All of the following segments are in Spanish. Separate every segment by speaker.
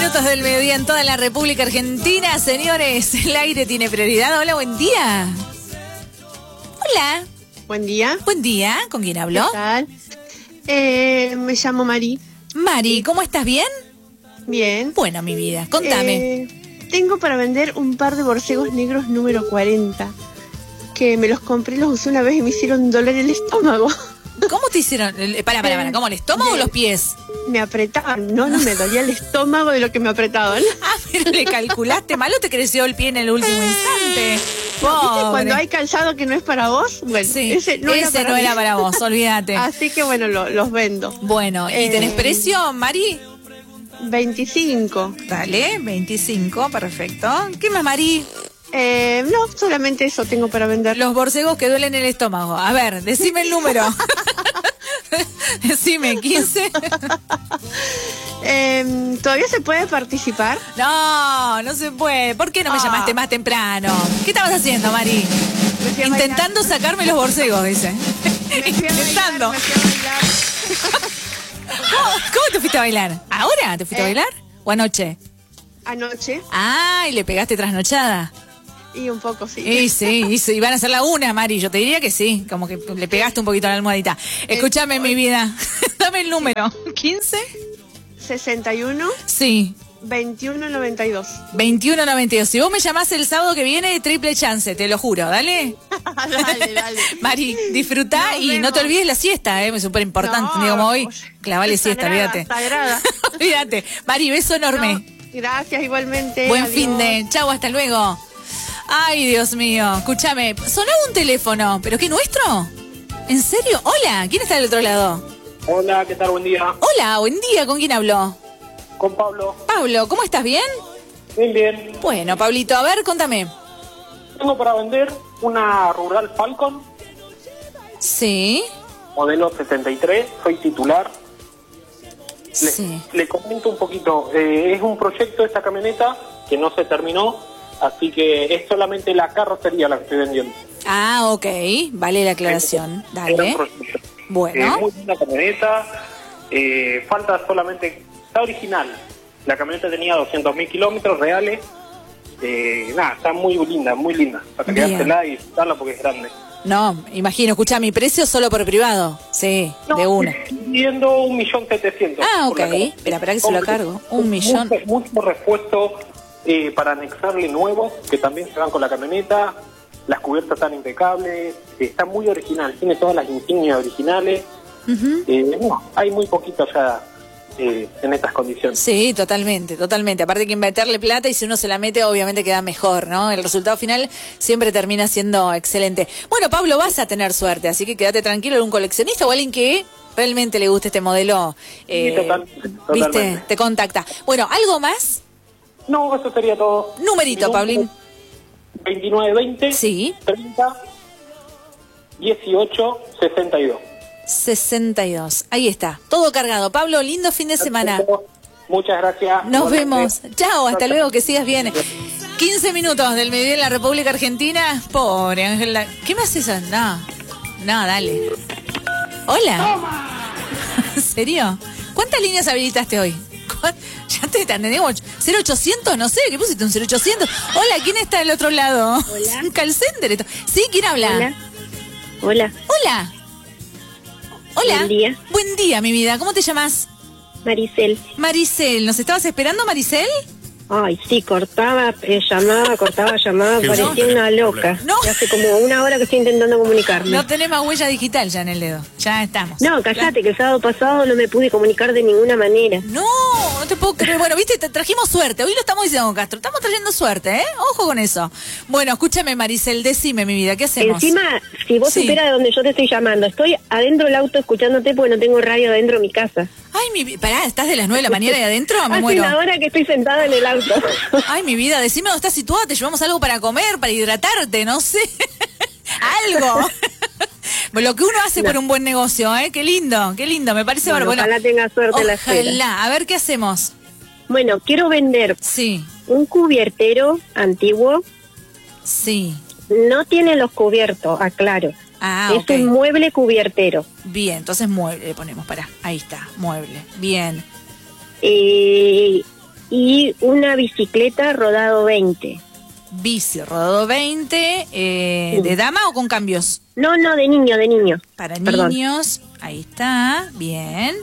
Speaker 1: minutos del mediodía en toda la República Argentina. Señores, el aire tiene prioridad. Hola, buen día. Hola.
Speaker 2: Buen día.
Speaker 1: Buen día. ¿Con quién habló?
Speaker 2: ¿Qué tal? Me llamo Mari.
Speaker 1: Mari, ¿cómo estás? ¿Bien?
Speaker 2: Bien.
Speaker 1: Bueno, mi vida, contame.
Speaker 2: Tengo para vender un par de borcegos negros número 40. Que me los compré, los usé una vez y me hicieron doler el estómago.
Speaker 1: ¿Cómo te hicieron? Para, ¿cómo? ¿El estómago o los pies?
Speaker 2: Me apretaban, no me dolía el estómago de lo que me apretaban.
Speaker 1: Ah, pero le calculaste mal o te creció el pie en el último instante.
Speaker 2: ¿Viste cuando hay calzado que no es para vos? Bueno,
Speaker 1: sí,
Speaker 2: ese no
Speaker 1: era para vos, olvídate.
Speaker 2: Así que bueno, los vendo.
Speaker 1: Bueno, ¿y tenés precio, Mari?
Speaker 2: 25.
Speaker 1: Dale, 25, perfecto. ¿Qué más, Mari?
Speaker 2: No, solamente eso tengo para vender.
Speaker 1: Los borcegos que duelen el estómago. A ver, decime el número. Decime, 15.
Speaker 2: ¿Todavía se puede participar?
Speaker 1: No se puede. ¿Por qué no me llamaste más temprano? ¿Qué estabas haciendo, Mari? Intentando sacarme los borcegos, dice. Intentando. ¿Cómo te fuiste a bailar? ¿Ahora te fuiste a bailar? ¿O anoche?
Speaker 2: Anoche.
Speaker 1: Ah, y le pegaste trasnochada.
Speaker 2: Y un poco, sí.
Speaker 1: Y van a hacer la una, Mari. Yo te diría que sí. Como que le pegaste un poquito a la almohadita. Escúchame, mi vida. Dame el número. 15.
Speaker 2: 61.
Speaker 1: Sí.
Speaker 2: 2192.
Speaker 1: 2192. Si vos me llamás el sábado que viene, triple chance, te lo juro. Dale.
Speaker 2: Dale.
Speaker 1: Mari, disfrutá y no te olvides la siesta, es súper importante. Digo, como hoy, clavale siesta, olvídate.
Speaker 2: Sagrada.
Speaker 1: Olvídate. Mari, beso enorme.
Speaker 2: Gracias, igualmente.
Speaker 1: Buen fin de. Chau, hasta luego. Ay, Dios mío. Escúchame, sonaba un teléfono. ¿Pero qué, nuestro? ¿En serio? Hola, ¿quién está del otro lado?
Speaker 3: Hola, ¿qué tal? Buen día.
Speaker 1: Hola, buen día. ¿Con quién habló?
Speaker 3: Con Pablo.
Speaker 1: Pablo, ¿cómo estás? ¿Bien?
Speaker 3: Bien.
Speaker 1: Bueno, Pablito, a ver, contame.
Speaker 3: Tengo para vender una Rural Falcon.
Speaker 1: Sí.
Speaker 3: Modelo 73. Soy titular.
Speaker 1: Sí.
Speaker 3: Le comento un poquito. Es un proyecto esta camioneta que no se terminó, así que es solamente la carrocería la que estoy vendiendo.
Speaker 1: Ah, ok. Vale la aclaración. Dale. Bueno.
Speaker 3: Muy linda camioneta. Falta solamente... Está original. La camioneta tenía 200.000 kilómetros reales. Está muy linda. Para quedártela y disfrutarla porque es grande.
Speaker 1: No, imagino, escucha, mi precio solo por privado. Sí, no, de una.
Speaker 3: Estoy pidiendo 1.700.000.
Speaker 1: Ah, ok. Espera que se lo cargo. 1.000.000.
Speaker 3: Mucho repuesto para anexarle nuevos, que también se van con la camioneta. Las cubiertas están impecables. Está muy original. Tiene todas las insignias originales. Hay muy poquito ya en estas condiciones.
Speaker 1: Sí, totalmente. Aparte hay que meterle plata y si uno se la mete obviamente queda mejor, ¿no? El resultado final siempre termina siendo excelente. Bueno, Pablo, vas a tener suerte, así que quédate tranquilo, algún coleccionista o alguien que realmente le guste este modelo,
Speaker 3: sí, totalmente.
Speaker 1: ¿viste? Te contacta. Bueno, ¿algo más?
Speaker 3: No, eso sería todo.
Speaker 1: Numerito, Paulín.
Speaker 3: 2920
Speaker 1: sí.
Speaker 3: 30 18 62.
Speaker 1: 62. Ahí está. Todo cargado. Pablo, lindo fin de semana.
Speaker 3: Muchas gracias.
Speaker 1: Nos vemos. Chao, hasta luego, que sigas bien. 15 minutos del mediodía en la República Argentina. Pobre Ángela. ¿Qué me haces? No, dale. Hola. ¿En serio? ¿Cuántas líneas habilitaste hoy? Ya te entendemos. 0800, no sé, ¿qué pusiste? Un 0800. Hola, ¿quién está del otro lado?
Speaker 4: Hola.
Speaker 1: Un call center esto. ¿Sí? ¿Quién habla?
Speaker 4: Hola.
Speaker 1: Hola.
Speaker 4: Buen día.
Speaker 1: Buen día, mi vida. ¿Cómo te llamas?
Speaker 4: Maricel.
Speaker 1: Maricel. ¿Nos estabas esperando, Maricel?
Speaker 4: Ay, sí, cortaba llamada, parecía una loca.
Speaker 1: No.
Speaker 4: Hace como una hora que estoy intentando comunicarme.
Speaker 1: No tenés más huella digital ya en el dedo. Ya estamos.
Speaker 4: No, callate, que el sábado pasado no me pude comunicar de ninguna manera.
Speaker 1: No te puedo creer. Bueno, viste, te trajimos suerte. Hoy lo estamos diciendo con Castro. Estamos trayendo suerte, ¿eh? Ojo con eso. Bueno, escúchame, Maricel, decime, mi vida, ¿qué hacemos?
Speaker 4: Encima, si vos supieras de donde yo te estoy llamando, estoy adentro del auto escuchándote porque no tengo radio adentro de mi casa.
Speaker 1: Ay, pará, ¿estás de las 9 de la mañana ahí adentro? Me muero.
Speaker 4: Hace una hora que estoy sentada en el auto.
Speaker 1: Ay, mi vida, decime dónde estás situada, te llevamos algo para comer, para hidratarte, no sé. Algo. Lo que uno hace por un buen negocio, ¿eh? Qué lindo, me parece
Speaker 4: bueno,
Speaker 1: bárbaro.
Speaker 4: Ojalá tenga suerte la espera.
Speaker 1: Ojalá, a ver qué hacemos.
Speaker 4: Bueno, quiero vender un cubiertero antiguo.
Speaker 1: Sí.
Speaker 4: No tiene los cubiertos, aclaro. Es un mueble cubiertero.
Speaker 1: Bien, entonces mueble le ponemos, ahí está, mueble, bien.
Speaker 4: Y y una bicicleta rodado 20.
Speaker 1: Bici, rodado 20, ¿de dama o con cambios?
Speaker 4: No, de niño.
Speaker 1: Para
Speaker 4: Perdón.
Speaker 1: niños, ahí está, bien.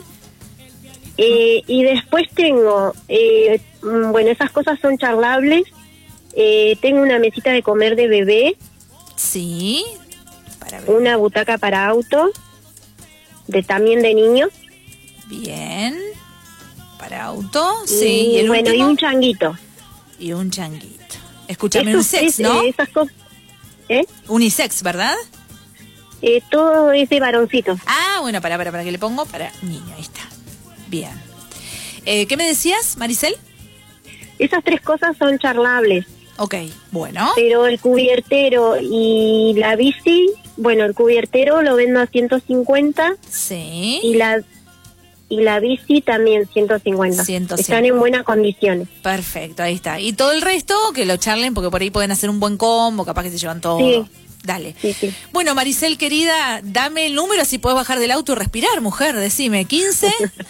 Speaker 4: Y después tengo, bueno, esas cosas son charlables. Tengo una mesita de comer de bebé,
Speaker 1: Sí, para ver.
Speaker 4: una butaca para auto, también de niños.
Speaker 1: Bien, para auto, sí. ¿Y el
Speaker 4: bueno,
Speaker 1: último?
Speaker 4: y un changuito.
Speaker 1: Y un changuito. Escúchame,
Speaker 4: Esto
Speaker 1: unisex,
Speaker 4: es,
Speaker 1: ¿no?
Speaker 4: esas cosas,
Speaker 1: Unisex, ¿verdad?
Speaker 4: todo es de varoncito.
Speaker 1: Ah, bueno, para que le pongo para niño, ahí está. Bien. ¿Qué me decías, Maricel?
Speaker 4: Esas 3 cosas son charlables.
Speaker 1: Ok, bueno.
Speaker 4: Pero el cubiertero y la bici, bueno, el cubiertero lo vendo a 150
Speaker 1: Sí.
Speaker 4: y la bici también 150.
Speaker 1: 150.
Speaker 4: Están en buenas condiciones.
Speaker 1: Perfecto, ahí está. Y todo el resto, que lo charlen, porque por ahí pueden hacer un buen combo, capaz que se llevan todo.
Speaker 4: Sí.
Speaker 1: Dale.
Speaker 4: Sí.
Speaker 1: Bueno, Maricel, querida, dame el número, así puedes bajar del auto y respirar, mujer, decime. 15.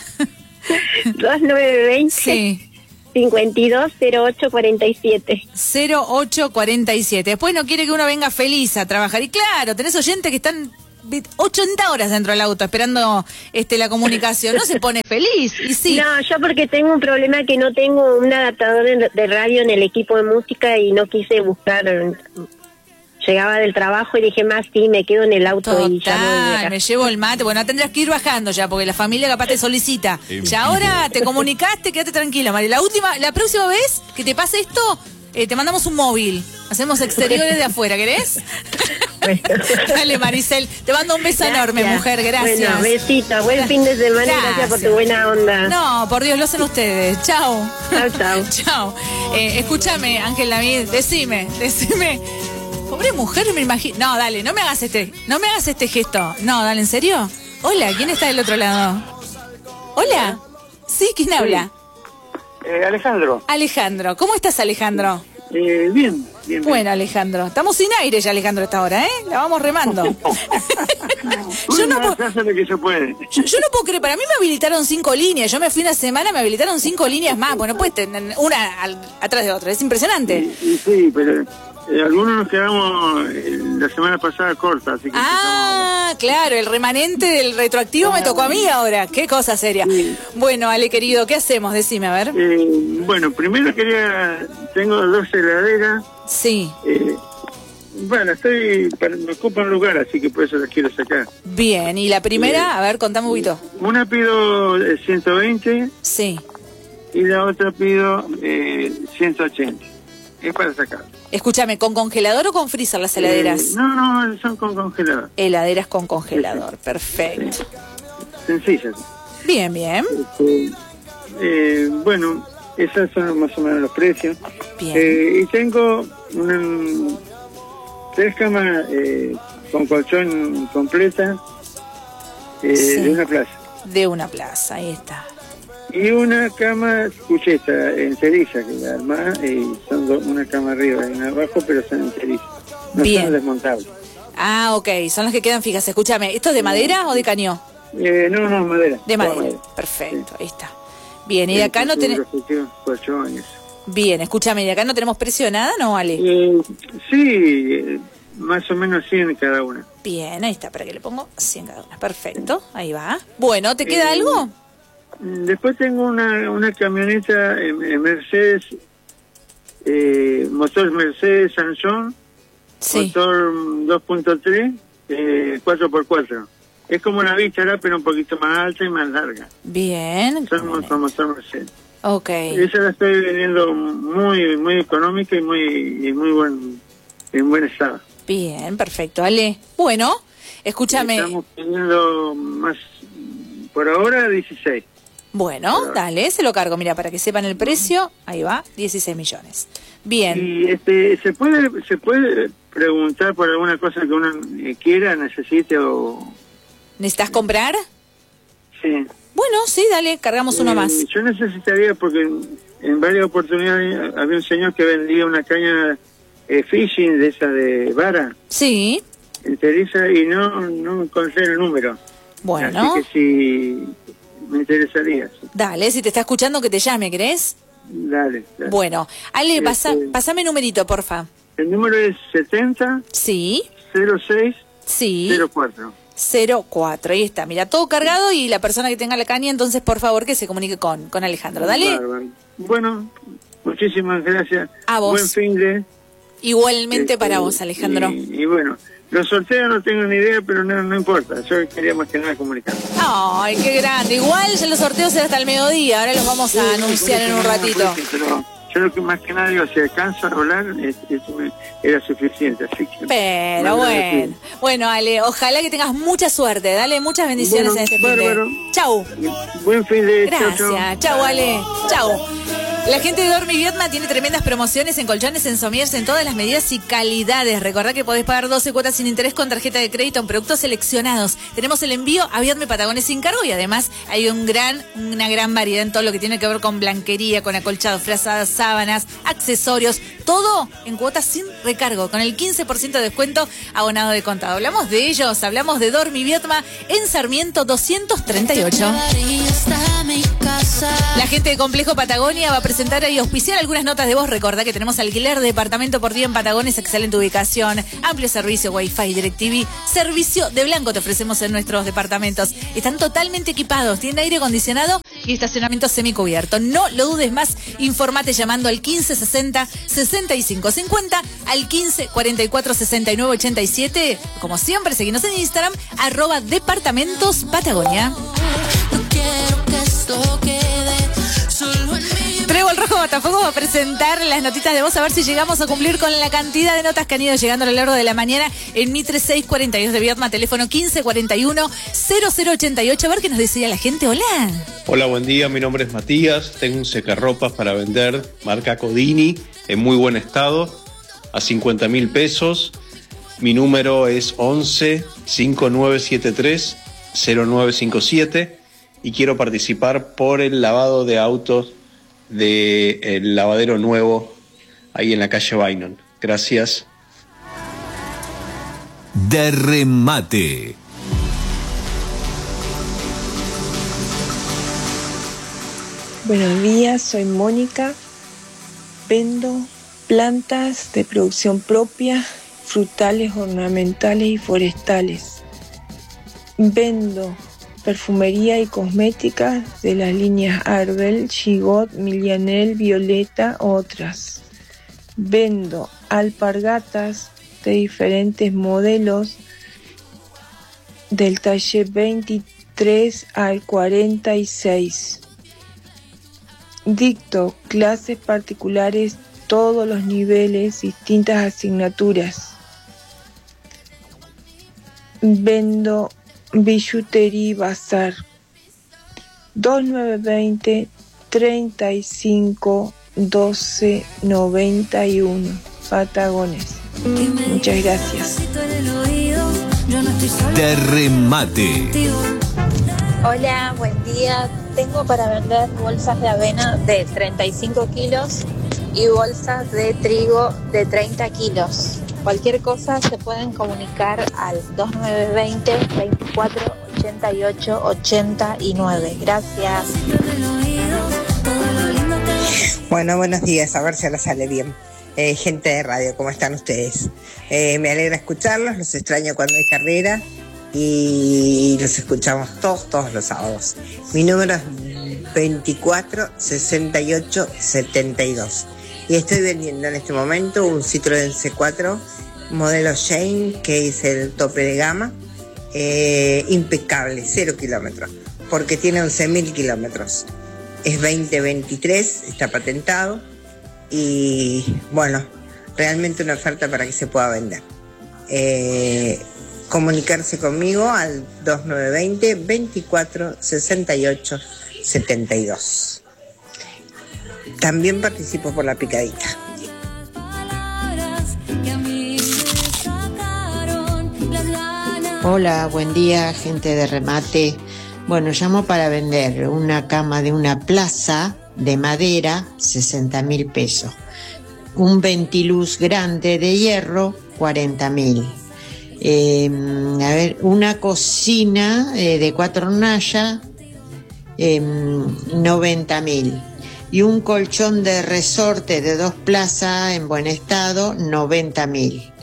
Speaker 4: 2920
Speaker 1: Sí.
Speaker 4: 520847.
Speaker 1: 0847. Después no quiere que uno venga feliz a trabajar. Y claro, tenés oyentes que están 80 horas dentro del auto esperando la comunicación. No se pone feliz. Y sí.
Speaker 4: No, yo porque tengo un problema que no tengo un adaptador de radio en el equipo de música y no quise buscar. Llegaba del trabajo y dije, más sí, me quedo en el auto y ya
Speaker 1: Total, me llevo el mate. Bueno, tendrás que ir bajando ya, porque la familia capaz te solicita. Ya ahora te comunicaste, quédate tranquila, Mari. La próxima vez que te pase esto, te mandamos un móvil. Hacemos exteriores de afuera, ¿querés? Dale, Maricel. Te mando un beso enorme, mujer. Gracias.
Speaker 4: Bueno, besito. Buen fin de semana y gracias por tu buena onda.
Speaker 1: No, por Dios, lo hacen ustedes. Chao.
Speaker 4: Chao.
Speaker 1: Chao. Escúchame, Ángel David, decime. Pobre mujer, me imagino. No, dale, no me hagas este gesto. No, dale, ¿en serio? Hola, ¿quién está del otro lado? Hola. Sí, ¿quién habla?
Speaker 3: Alejandro.
Speaker 1: Alejandro. ¿Cómo estás, Alejandro?
Speaker 3: Bien.
Speaker 1: Bueno, Alejandro. Estamos sin aire ya, Alejandro, a esta hora, ¿eh? La vamos remando. Yo no puedo creer. Para mí me habilitaron 5 líneas. Yo me fui una semana, me habilitaron 5 líneas más. Bueno, pues una atrás de otra. Es impresionante.
Speaker 5: Sí, pero algunos nos quedamos la semana pasada corta, así que...
Speaker 1: Claro, el remanente del retroactivo me tocó a mí ahora. Qué cosa seria. Sí. Bueno, Ale, querido, ¿qué hacemos? Decime, a ver.
Speaker 5: Bueno, primero tengo 2 heladeras.
Speaker 1: Sí.
Speaker 5: Bueno, me ocupa un lugar, así que por eso las quiero sacar.
Speaker 1: Bien, y la primera, a ver, contame un poquito.
Speaker 5: Una pido 120.
Speaker 1: Sí.
Speaker 5: Y la otra pido 180. Es para sacar.
Speaker 1: Escúchame, ¿con congelador o con freezer las heladeras?
Speaker 5: No, son con congelador.
Speaker 1: Heladeras con congelador, perfecto.
Speaker 5: Sí. Sencillas.
Speaker 1: Bien.
Speaker 5: Bueno, esos son más o menos los precios.
Speaker 1: Bien.
Speaker 5: Y tengo 3 camas con colchón completa de una plaza.
Speaker 1: De una plaza, ahí está.
Speaker 5: Y una cama cucheta enteriza que la armás y son una cama arriba y una abajo, pero son enterizas. No
Speaker 1: Bien.
Speaker 5: son desmontables.
Speaker 1: Ok, son las que quedan fijas. Escúchame, ¿esto es de madera o de cañón?
Speaker 5: No, madera.
Speaker 1: De madera. Perfecto, sí. Ahí está. Bien, y de acá no tenemos... Bien, escúchame, ¿y de acá no tenemos precio de nada, no, Ale?
Speaker 5: Sí, más o menos 100 cada una.
Speaker 1: Bien, ahí está, para que le pongo 100 cada una. Perfecto, ahí va. Bueno, ¿te queda algo?
Speaker 5: Después tengo una camioneta Mercedes, motor Mercedes Sansón, sí. Motor 2.3, 4x4. Es como una Víchara, pero un poquito más alta y más larga.
Speaker 1: Bien.
Speaker 5: Son motor Mercedes.
Speaker 1: Ok.
Speaker 5: Esa la estoy vendiendo muy económica y en buen estado.
Speaker 1: Bien, perfecto. Ale, bueno, escúchame.
Speaker 5: Estamos pidiendo más, por ahora, 16.
Speaker 1: Bueno, dale, se lo cargo, mira, para que sepan el precio, ahí va, 16 millones. Bien.
Speaker 5: Y ¿se puede preguntar por alguna cosa que uno quiera, necesite o...
Speaker 1: ¿Necesitas comprar?
Speaker 5: Sí.
Speaker 1: Bueno, sí, dale, cargamos uno más.
Speaker 5: Yo necesitaría, porque en varias oportunidades había un señor que vendía una caña fishing de esa de vara.
Speaker 1: Sí.
Speaker 5: Enteriza, y no encontré el número.
Speaker 1: Bueno.
Speaker 5: Así que sí, me interesaría. Sí.
Speaker 1: Dale, si te está escuchando que te llame, ¿querés?
Speaker 5: Dale.
Speaker 1: Bueno, Ale, pasame numerito, porfa.
Speaker 5: El número es 70
Speaker 1: Sí.
Speaker 5: 06
Speaker 1: Sí.
Speaker 5: 04.
Speaker 1: 04, ahí está, mira, todo cargado y la persona que tenga la caña, entonces por favor que se comunique con Alejandro, dale.
Speaker 5: Bárbaro. Bueno, muchísimas gracias.
Speaker 1: A vos.
Speaker 5: Buen fin de...
Speaker 1: Igualmente para vos, Alejandro.
Speaker 5: Y bueno, los sorteos no tengo ni idea, pero no importa, yo quería más que nada comunicar.
Speaker 1: Ay, qué grande, igual ya los sorteos serán hasta el mediodía, ahora los vamos a anunciar en un ratito.
Speaker 5: Pero yo lo que más que nada digo, si alcanza a hablar, eso era suficiente, así que...
Speaker 1: Pero bueno, Ale, ojalá que tengas mucha suerte, dale muchas bendiciones en este fin de... Chau.
Speaker 5: Buen fin de...
Speaker 1: Gracias, chau Ale, chau. La gente de Dormi Vietma tiene tremendas promociones en colchones, en somiers, en todas las medidas y calidades. Recordá que podés pagar 12 cuotas sin interés con tarjeta de crédito en productos seleccionados. Tenemos el envío a Vietma y Patagones sin cargo y además hay una gran variedad en todo lo que tiene que ver con blanquería, con acolchados, frazadas, sábanas, accesorios, todo en cuotas sin recargo, con el 15% de descuento abonado de contado. Hablamos de ellos, hablamos de Dormi Vietma en Sarmiento 238. La gente de Complejo Patagonia va a presentar y auspiciar algunas notas de voz. Recordá que tenemos alquiler de departamento por día en Patagones, excelente ubicación, amplio servicio, Wi-Fi, DirecTV, servicio de blanco te ofrecemos en nuestros departamentos. Están totalmente equipados, tienen aire acondicionado y estacionamiento semicubierto. No lo dudes más, informate llamando al 1560-6550, al 1544-6987. Como siempre, seguinos en Instagram, @departamentospatagonia. Trébol Rojo Botafogo va a presentar las notitas de voz, a ver si llegamos a cumplir con la cantidad de notas que han ido llegando a lo largo de la mañana en Mitre 642 de Vietma, teléfono 1541-0088. A ver qué nos decía la gente. Hola.
Speaker 6: Hola, buen día, mi nombre es Matías, tengo un secarropas para vender, marca Codini, en muy buen estado, a 50.000 pesos. Mi número es 11-5973-0957 y quiero participar por el lavado de autos del lavadero nuevo ahí en la calle Bainon. Gracias.
Speaker 7: De remate.
Speaker 8: Buenos días, soy Mónica. Vendo plantas de producción propia, frutales, ornamentales y forestales. Vendo perfumería y cosmética de las líneas Arbel, Gigot, Milianel, Violeta, otras. Vendo alpargatas de diferentes modelos del taller 23 al 46. Dicto clases particulares, todos los niveles, distintas asignaturas. Vendo Billutería Bazar 2920 35 12 91 Patagones. Muchas gracias.
Speaker 7: De remate.
Speaker 9: Hola, buen día. Tengo para vender bolsas de avena de 35 kilos y bolsas de trigo de 30 kilos. Cualquier cosa se pueden comunicar al 2920 24 88 89. Gracias.
Speaker 10: Bueno, buenos días, a ver si ahora sale bien. Gente de radio, ¿cómo están ustedes? Me alegra escucharlos, los extraño cuando hay carrera y los escuchamos todos los sábados. Mi número es 24 68 72 y estoy vendiendo en este momento un Citroën C4 modelo Shane, que es el tope de gama, impecable, 0 kilómetros, porque tiene 11.000 kilómetros. Es 2023, está patentado y bueno, realmente una oferta para que se pueda vender. Comunicarse conmigo al 2920 24 68 72. También participo por la picadita.
Speaker 11: Hola, buen día, gente de remate. Bueno, llamo para vender una cama de una plaza de madera, 60.000 pesos. Un ventiluz grande de hierro, 40.000. Una cocina de 4 hornallas, 90.000. y un colchón de resorte de 2 plazas en buen estado, 90.000.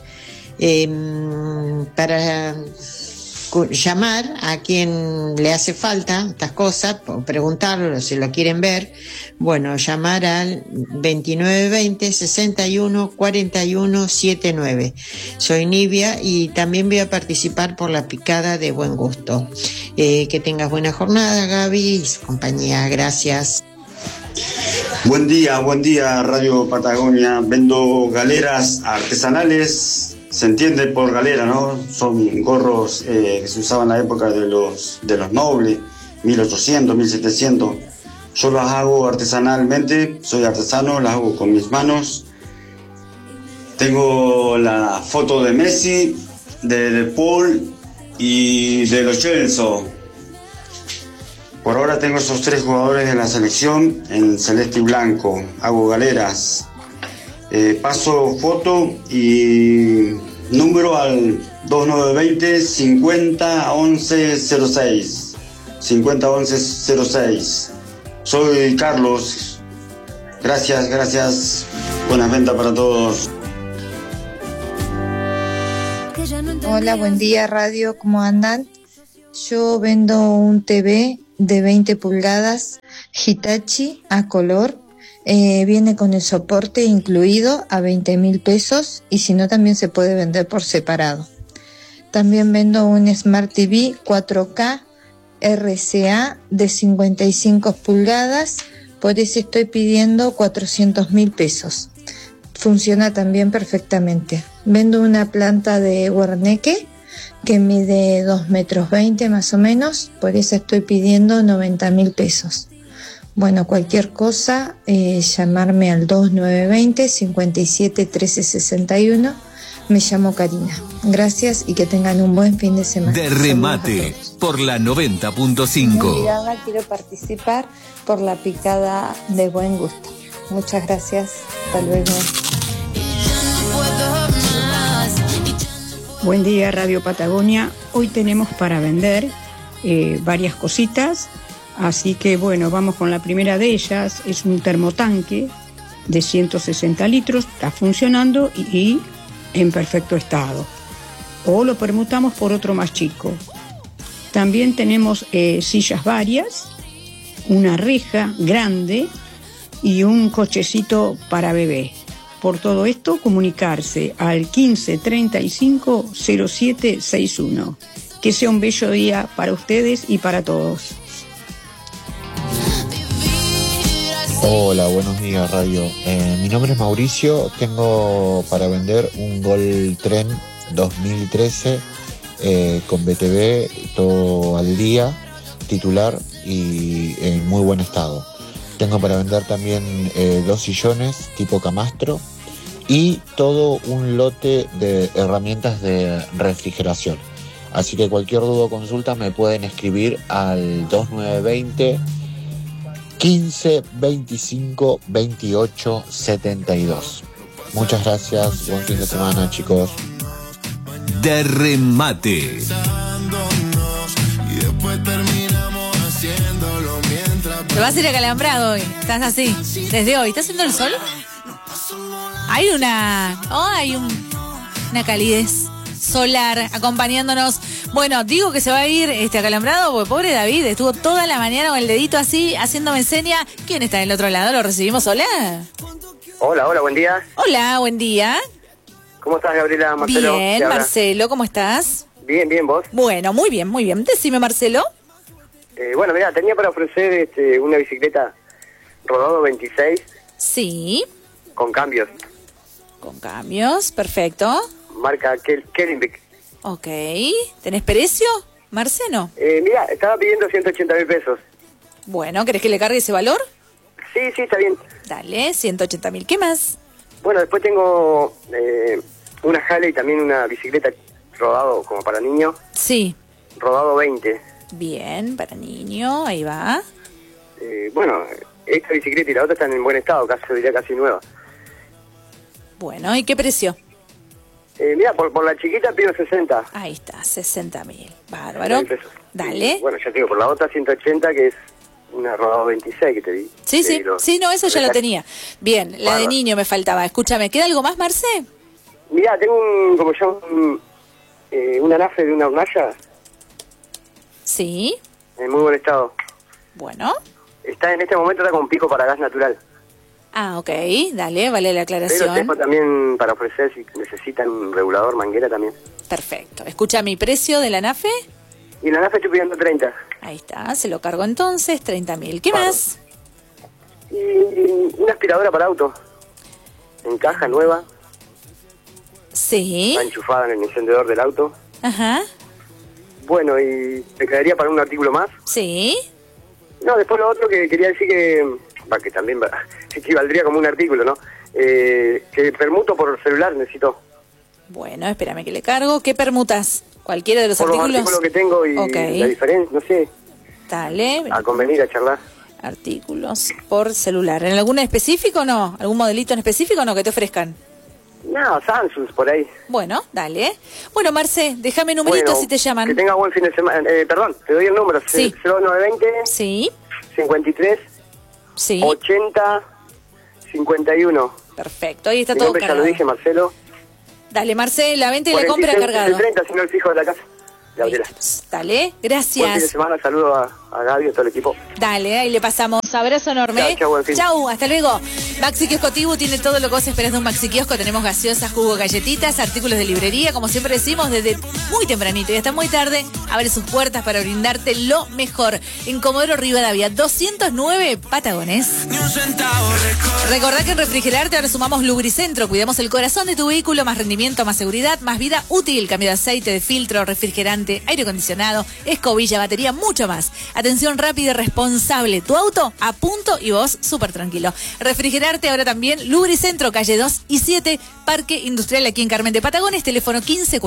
Speaker 11: Para llamar a quien le hace falta estas cosas, preguntarlo si lo quieren ver, bueno, llamar al 2920 61 41 79. Soy Nivia y también voy a participar por la picada de Buen Gusto. Que tengas buena jornada, Gaby y su compañía. Gracias.
Speaker 12: Buen día Radio Patagonia. Vendo galeras artesanales. Se entiende por galera, ¿no? Son gorros que se usaban en la época de los nobles, 1800, 1700. Yo las hago artesanalmente, soy artesano, las hago con mis manos. Tengo la foto de Messi, de Paul y de Lo Celso. Por ahora tengo esos 3 jugadores en la selección en celeste y blanco. Hago galeras. Paso foto y número al 2920 50 11 06. 50 11 06. Soy Carlos. Gracias. Buenas ventas para todos.
Speaker 13: Hola, buen día radio, ¿cómo andan? Yo vendo un TV de 20 pulgadas Hitachi a color. Viene con el soporte incluido a 20.000 pesos y si no también se puede vender por separado. También vendo un Smart TV 4K RCA de 55 pulgadas, por eso estoy pidiendo 400.000 pesos. Funciona también perfectamente. Vendo una planta de Wernicke que mide 2,20 metros más o menos, por eso estoy pidiendo 90.000 pesos. Bueno, cualquier cosa, llamarme al 2920 57 13 61. Me llamo Karina. Gracias y que tengan un buen fin de semana.
Speaker 7: De remate por la 90.5.
Speaker 13: Quiero participar por la picada de Buen Gusto. Muchas gracias. Hasta luego.
Speaker 14: Buen día Radio Patagonia. Hoy tenemos para vender varias cositas. Así que bueno, vamos con la primera de ellas. Es un termotanque de 160 litros, está funcionando y en perfecto estado. O lo permutamos por otro más chico. También tenemos sillas varias, una reja grande y un cochecito para bebé. Por todo esto, comunicarse al 15 35 07 61. Que sea un bello día para ustedes y para todos.
Speaker 15: Hola, buenos días Radio. Mi nombre es Mauricio, tengo para vender un Gol Tren 2013 con BTV, todo al día, titular y en muy buen estado. Tengo para vender también 2 sillones tipo camastro y todo un lote de herramientas de refrigeración. Así que cualquier duda o consulta me pueden escribir al 2920 15 25 28 72. Muchas gracias, buen fin de semana, chicos.
Speaker 7: De remate.
Speaker 1: Te vas a ir acalambrado hoy. Estás así, desde hoy. ¿Está haciendo el sol? Hay una calidez solar acompañándonos. Bueno, digo que se va a ir acalambrado porque pobre David estuvo toda la mañana con el dedito así haciéndome seña. ¿Quién está del otro lado? ¿Lo recibimos? Hola.
Speaker 16: Hola, buen día.
Speaker 1: Hola, buen día.
Speaker 16: ¿Cómo estás, Gabriela? Marcelo.
Speaker 1: Bien, Marcelo, ¿cómo estás?
Speaker 16: Bien, ¿vos?
Speaker 1: Bueno, muy bien. Decime, Marcelo.
Speaker 16: Bueno, mira, tenía para ofrecer una bicicleta Rodado 26.
Speaker 1: Sí.
Speaker 16: Con cambios.
Speaker 1: Con cambios, perfecto.
Speaker 16: Marca Kellenbeck.
Speaker 1: Ok. ¿Tenés precio, Marcelo?
Speaker 16: Mira, estaba pidiendo 180.000 pesos.
Speaker 1: Bueno, ¿querés que le cargue ese valor?
Speaker 16: Sí, está bien.
Speaker 1: Dale, 180.000. ¿Qué más?
Speaker 16: Bueno, después tengo una Harley y también una bicicleta Rodado como para niño.
Speaker 1: Sí.
Speaker 16: Rodado 20.
Speaker 1: Bien, para niño, ahí va.
Speaker 16: Bueno, esta bicicleta y la otra están en buen estado, casi nueva.
Speaker 1: Bueno, ¿y qué precio?
Speaker 16: Mira, por la chiquita pido 60.
Speaker 1: Ahí está, 60.000. Bárbaro. Dale.
Speaker 16: Bueno, ya te digo, por la otra 180, que es una rodado 26 que te di.
Speaker 1: Sí, sí, sí, no, eso ya lo tenía. Bien, la de niño me faltaba. Escúchame, ¿queda algo más, Marce?
Speaker 16: Mirá, tengo un anafe de una hornalla.
Speaker 1: Sí.
Speaker 16: En muy buen estado.
Speaker 1: Bueno.
Speaker 16: Está en este momento con pico para gas natural.
Speaker 1: Ah, ok, dale, vale la aclaración.
Speaker 16: Pero tengo también para ofrecer si necesitan un regulador, manguera también.
Speaker 1: Perfecto. Escucha, ¿mi precio de la nafe?
Speaker 16: Y la nafe estoy pidiendo 30.
Speaker 1: Ahí está, se lo cargo entonces, 30.000. ¿Qué más?
Speaker 16: Y una aspiradora para auto. En caja nueva.
Speaker 1: Sí.
Speaker 16: Está enchufada en el encendedor del auto.
Speaker 1: Ajá.
Speaker 16: Bueno, y ¿te quedaría para un artículo más?
Speaker 1: Sí.
Speaker 16: No, después lo otro que quería decir que también equivaldría como un artículo, ¿no? Que permuto por celular necesito.
Speaker 1: Bueno, espérame que le cargo. ¿Qué permutas? ¿Cualquiera de los
Speaker 16: por
Speaker 1: artículos?
Speaker 16: Los artículos que tengo y la diferencia, no sé.
Speaker 1: Dale.
Speaker 16: A convenir, a charlar.
Speaker 1: Artículos por celular. ¿En algún específico o no? ¿Algún modelito en específico o no que te ofrezcan?
Speaker 16: No, Samsung, por ahí.
Speaker 1: Bueno, dale. Bueno, Marce, déjame numeritos si te llaman.
Speaker 16: Que tenga buen fin de semana. Perdón, te doy el número.
Speaker 1: Sí.
Speaker 16: 0920.
Speaker 1: Sí.
Speaker 16: 53.
Speaker 1: Sí.
Speaker 16: 80. 51.
Speaker 1: Perfecto, ahí está
Speaker 16: Mi
Speaker 1: todo
Speaker 16: nombre
Speaker 1: cargado.
Speaker 16: Ya lo dije, Marcelo.
Speaker 1: Dale, Marce, la venta y la compra cargado.
Speaker 16: 30, si no el fijo de la casa. Gabriela.
Speaker 1: Dale, gracias.
Speaker 16: Buen fin de semana, saludo a Gaby y a todo el equipo.
Speaker 1: Dale, ahí le pasamos. Abrazo enorme. Chau, hasta luego. Maxi Kiosco Tibu tiene todo lo que vos esperás de un Maxi Kiosco. Tenemos gaseosas, jugo, galletitas, artículos de librería. Como siempre decimos, desde muy tempranito y hasta muy tarde, abre sus puertas para brindarte lo mejor. En Comodoro Rivadavia, 209 Patagones. Recordá que en Refrigerarte ahora sumamos Lubricentro. Cuidamos el corazón de tu vehículo, más rendimiento, más seguridad, más vida útil. Cambio de aceite, de filtro, refrigerante, aire acondicionado, escobilla, batería, mucho más. Atención rápida y responsable. Tu auto a punto y vos súper tranquilo. Refrigerarte ahora también Lubricentro, calle 2 y 7, Parque Industrial aquí en Carmen de Patagones, teléfono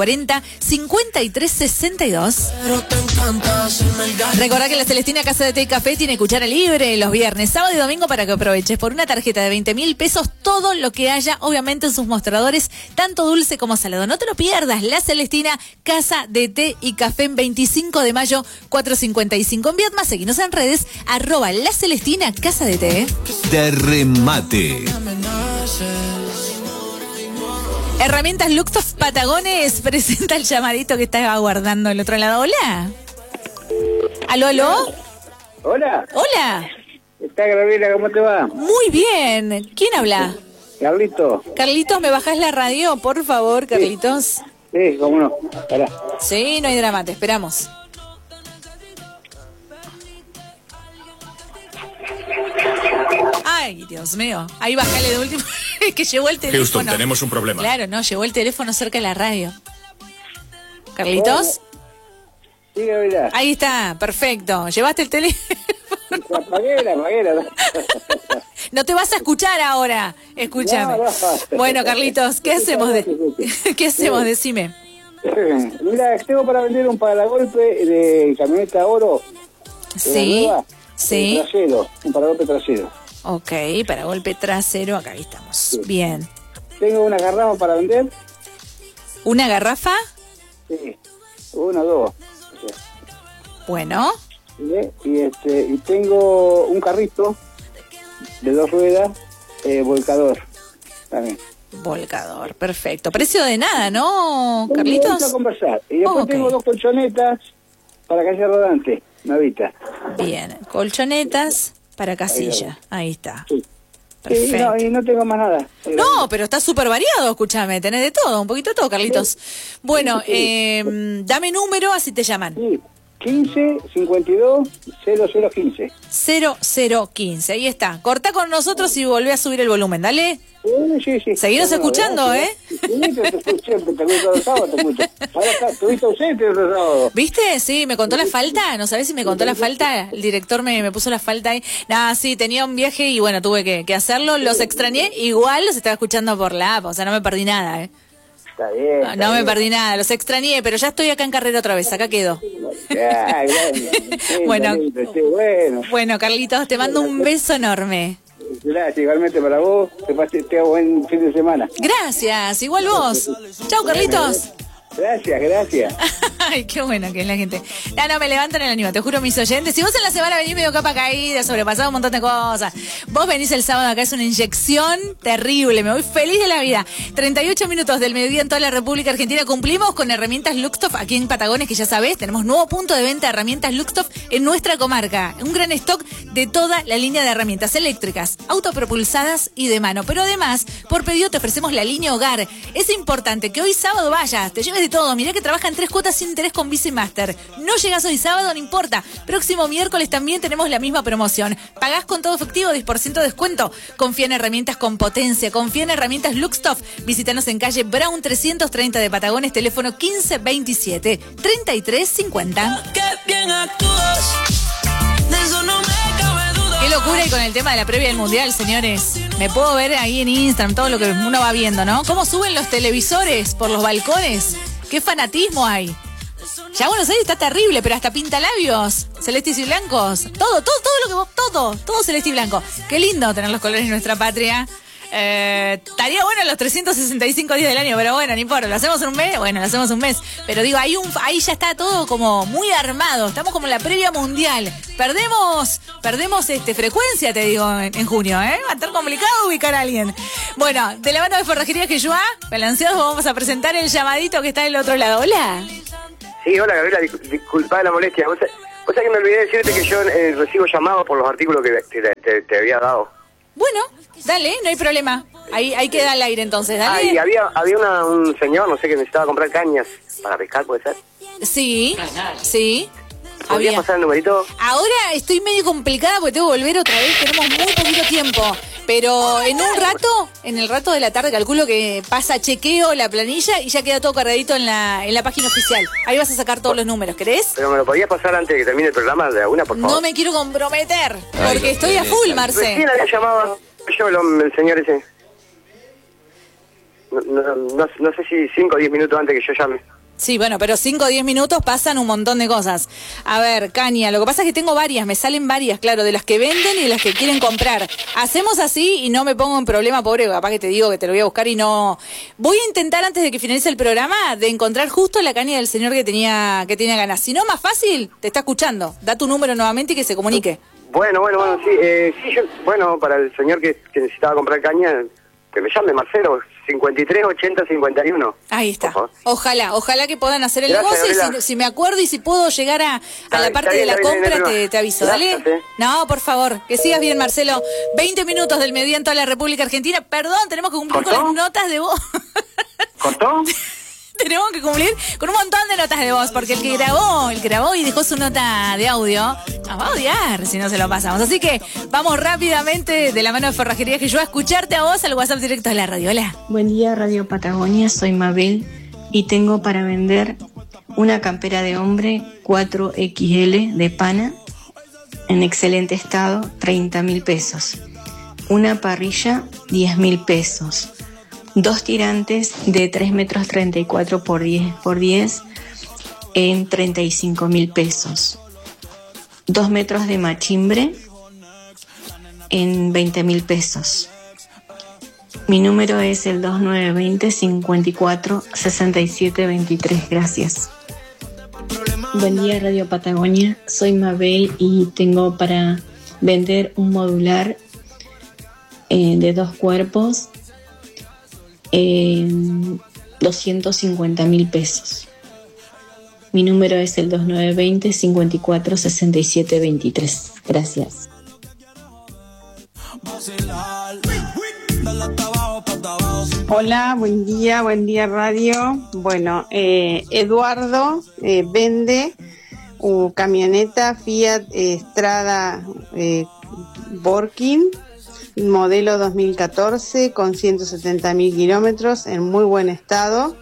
Speaker 1: 1540-5362. Recordá que la Celestina Casa de Té y Café tiene cuchara libre los viernes, sábado y domingo para que aproveches por una tarjeta de 20.000 pesos todo lo que haya, obviamente en sus mostradores, tanto dulce como salado. No te lo pierdas, la Celestina Casa de Té y Café en 25 de mayo 455. En Vietma, seguinos en redes, @La Celestina Casa de Té.
Speaker 7: De remate.
Speaker 1: Herramientas Luxoft Patagones presenta el llamadito que estaba aguardando el otro lado. Hola. ¿Aló, aló?
Speaker 17: Hola.
Speaker 1: Hola.
Speaker 17: ¿Está Gabriela? ¿Cómo te va?
Speaker 1: Muy bien. ¿Quién habla?
Speaker 17: Carlitos.
Speaker 1: Carlitos, ¿me bajás la radio, por favor, Carlitos?
Speaker 17: Sí, cómo no. Pará.
Speaker 1: Sí, no hay drama, te esperamos. Ay, Dios mío. Ahí bajale de último. Que llevó el teléfono.
Speaker 18: Houston, tenemos un problema.
Speaker 1: Claro, no, llevó el teléfono cerca de la radio. ¿Carlitos?
Speaker 17: Sí, Gabriela.
Speaker 1: Ahí está, perfecto. ¿Llevaste el teléfono?
Speaker 17: Apagué.
Speaker 1: No te vas a escuchar ahora. Escúchame.
Speaker 17: No.
Speaker 1: Bueno, Carlitos, ¿qué hacemos? ¿Qué hacemos? Decime.
Speaker 17: Mira, tengo para vender un paragolpe de camioneta oro.
Speaker 1: Sí.
Speaker 17: Nueva,
Speaker 1: Sí.
Speaker 17: Trasero, un paragolpe trasero.
Speaker 1: Ok, para golpe trasero, acá estamos. Sí. Bien.
Speaker 17: Tengo una garrafa para vender.
Speaker 1: ¿Una garrafa?
Speaker 17: Sí, una o dos. O sea.
Speaker 1: Bueno.
Speaker 17: Y tengo un carrito de 2 ruedas, volcador también.
Speaker 1: Volcador, perfecto. Precio de nada, ¿no, Carlitos?
Speaker 17: Vamos a conversar. Y después tengo 2 colchonetas para calle rodante, navita.
Speaker 1: Bien, colchonetas para casilla. Ahí está.
Speaker 17: Sí.
Speaker 1: Perfecto.
Speaker 17: Sí, no, y no tengo más nada.
Speaker 1: No, pero está súper variado, escúchame, tenés de todo, un poquito de todo, Carlitos. Bueno, dame número, así te llaman.
Speaker 17: Sí, 15 52 0015.
Speaker 1: 0015, ahí está. Cortá con nosotros y volvé a subir el volumen, dale.
Speaker 17: Sí.
Speaker 1: Seguinos escuchando, ¿eh?
Speaker 17: Sí, te escucho los sábados, te escucho. Ahora estuviste ausente los sábados.
Speaker 1: ¿Viste? Sí, me contó la falta. ¿No sabés si me contó la falta? El director me puso la falta ahí. Nada, sí, tenía un viaje y bueno, tuve que hacerlo. Los extrañé. Igual los estaba escuchando por la app, o sea, no me perdí nada, ¿eh?
Speaker 17: Está bien.
Speaker 1: No me perdí nada, los extrañé, pero ya estoy acá en carrera otra vez, acá quedo. Bueno, Carlitos, te mando un beso enorme.
Speaker 17: Gracias, igualmente para vos, te hago buen fin de semana.
Speaker 1: Gracias, igual vos. Chau, Carlitos.
Speaker 17: Gracias.
Speaker 1: Ay, qué bueno que es la gente. No, me levantan el ánimo, te juro, mis oyentes. Si vos en la semana venís medio capa caída, sobrepasado un montón de cosas, vos venís el sábado acá, es una inyección terrible, me voy feliz de la vida. 38 minutos del mediodía en toda la República Argentina. Cumplimos con herramientas Luxtoff aquí en Patagones, que ya sabés, tenemos nuevo punto de venta de herramientas Luxtoff en nuestra comarca. Un gran stock de toda la línea de herramientas eléctricas, autopropulsadas y de mano. Pero además, por pedido te ofrecemos la línea Hogar. Es importante que hoy sábado vayas, te lleves de todo. Mirá que trabaja en 3 cuotas sin interés con Visa y Master. No llegas hoy sábado, no importa. Próximo miércoles también tenemos la misma promoción. Pagás con todo efectivo, 10% de descuento. Confía en herramientas con potencia. Confía en herramientas Luxtoff. Visítanos en calle Brown 330 de Patagones, teléfono 1527 3350.
Speaker 18: Qué bien actúas, de eso no me cabe duda.
Speaker 1: Qué locura, y con el tema de la previa del Mundial, señores. Me puedo ver ahí en Instagram todo lo que uno va viendo, ¿no? Cómo suben los televisores por los balcones. Qué fanatismo hay. Ya Buenos Aires está terrible, pero hasta pintalabios celestes y blancos. Todo celeste y blanco. Qué lindo tener los colores de nuestra patria. Estaría bueno los 365 días del año, pero bueno, no importa. ¿Lo hacemos en un mes? Bueno, lo hacemos un mes. Pero digo, ahí ya está todo como muy armado. Estamos como en la previa mundial. Perdemos frecuencia, te digo, en junio, ¿eh? Va a estar complicado ubicar a alguien. Bueno, de la mano de Forrajería Quechua, balanceados, vamos a presentar el llamadito que está del otro lado. Hola.
Speaker 16: Sí, hola Gabriela, disculpa la molestia. Vos sabés que me olvidé decirte que yo recibo llamados por los artículos que te había dado.
Speaker 1: Bueno, dale, no hay problema. Ahí queda al aire entonces, dale.
Speaker 16: Ah, y había un señor, no sé, que necesitaba comprar cañas para pescar, ¿puede ser?
Speaker 1: Sí.
Speaker 16: ¿Podrías pasar el numerito?
Speaker 1: Ahora estoy medio complicada porque tengo que volver otra vez, tenemos muy poquito tiempo. Pero en el rato de la tarde, calculo que chequeo la planilla y ya queda todo cargadito en la página oficial. Ahí vas a sacar todos los números, ¿querés?
Speaker 16: Pero me lo podías pasar antes de que termine el programa de alguna, por favor.
Speaker 1: No me quiero comprometer, porque estoy a full, Marce.
Speaker 16: Recién había llamado yo el señor ese. No sé si 5 o 10 minutos antes que yo llame.
Speaker 1: Sí, bueno, pero 5 o 10 minutos pasan un montón de cosas. A ver, caña, lo que pasa es que tengo varias, me salen varias, claro, de las que venden y de las que quieren comprar. Hacemos así y no me pongo en problema, pobre, capaz que te digo que te lo voy a buscar y no... Voy a intentar antes de que finalice el programa de encontrar justo la caña del señor que tenía ganas. Si no, más fácil, te está escuchando. Da tu número nuevamente y que se comunique.
Speaker 16: Bueno, sí, para el señor que necesitaba comprar caña, que me llame Marcelo, 53 80 51.
Speaker 1: Ahí está. Ojalá que puedan hacer el negocio y si me acuerdo y si puedo llegar a la parte de la compra, te aviso.
Speaker 16: Gracias,
Speaker 1: ¿dale? No, por favor, que sigas bien, Marcelo. 20 minutos del mediodía en toda la República Argentina. Perdón, tenemos que cumplir con las notas de voz.
Speaker 16: ¿Cortó?
Speaker 1: Tenemos que cumplir con un montón de notas de voz, porque el que grabó y dejó su nota de audio, nos va a odiar si no se lo pasamos. Así que vamos rápidamente de la mano de Forrajería Quechua a escucharte a vos al WhatsApp directo de la radio. Hola.
Speaker 19: Buen día, Radio Patagonia, soy Mabel y tengo para vender una campera de hombre 4XL de pana en excelente estado, 30.000 pesos. Una parrilla, 10.000 pesos. 2 tirantes de 3 metros 34 por 10 en 35.000 pesos. 2 metros de machimbre en 20.000 pesos. Mi número es el 2920 54 67 23. Gracias. Buen día, Radio Patagonia. Soy Mabel y tengo para vender un modular de 2 cuerpos. 250.000 pesos. Mi número es el 2920 54 67 23. Gracias.
Speaker 20: Hola, buen día radio. Bueno, Eduardo vende camioneta Fiat Strada Borkin, modelo 2014 con 170.000 kilómetros en muy buen estado.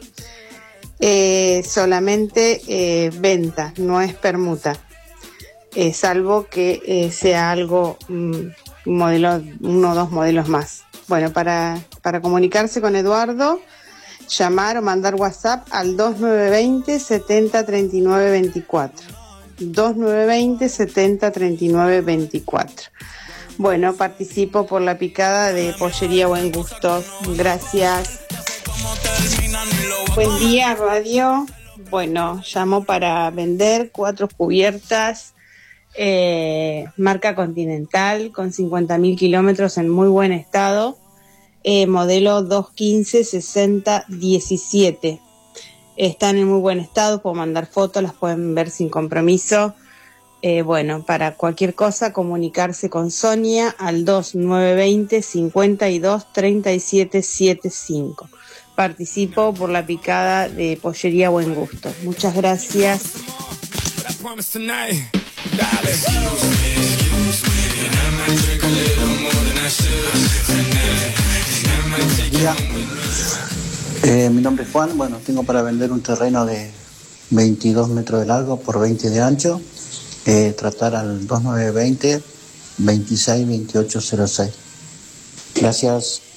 Speaker 20: Solamente venta, no es permuta, salvo que sea algo modelo, 1 o 2 modelos más. Bueno, para comunicarse con Eduardo, llamar o mandar WhatsApp al 2920 70 39 24. 2920 70 39 24. Bueno, participo por la picada de Pollería Buen Gusto. Gracias. Buen día, radio. Bueno, llamo para vender 4 cubiertas marca Continental con 50.000 kilómetros en muy buen estado, modelo 215-60-17. Están en muy buen estado, puedo mandar fotos, las pueden ver sin compromiso. Bueno, para cualquier cosa, comunicarse con Sonia al 2920-523775. Participo por la picada de Pollería Buen Gusto. Muchas gracias.
Speaker 21: Mi nombre es Juan. Bueno, tengo para vender un terreno de 22 metros de largo por 20 de ancho. Tratar al 2920 262806. Gracias.